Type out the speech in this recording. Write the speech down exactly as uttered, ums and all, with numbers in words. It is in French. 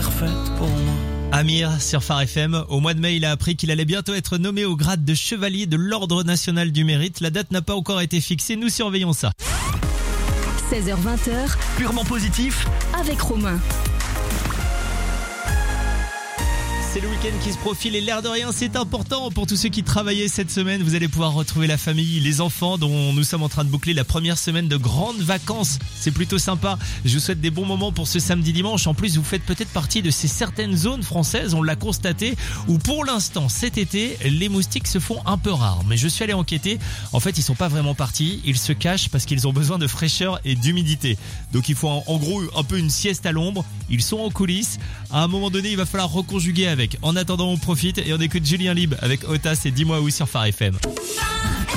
faite pour moi. Amir sur Phare F M. Au mois de mai, il a appris qu'il allait bientôt être nommé au grade de chevalier de l'Ordre national du mérite. La date n'a pas encore été fixée, nous surveillons ça. seize heures vingt, Purement positif. avec Romain. C'est le week-end qui se profile et l'air de rien, c'est important pour tous ceux qui travaillaient cette semaine. Vous allez pouvoir retrouver la famille, les enfants dont nous sommes en train de boucler la première semaine de grandes vacances. C'est plutôt sympa. Je vous souhaite des bons moments pour ce samedi dimanche. En plus, vous faites peut-être partie de ces certaines zones françaises, on l'a constaté, où pour l'instant, cet été, les moustiques se font un peu rares. Mais je suis allé enquêter. En fait, ils sont pas vraiment partis. Ils se cachent parce qu'ils ont besoin de fraîcheur et d'humidité. Donc il faut en, en gros un peu une sieste à l'ombre. Ils sont en coulisses. À un moment donné, il va falloir reconjuguer avec. En attendant, on profite et on écoute Julien Libre avec Otas et Dis-moi où sur Phare F M.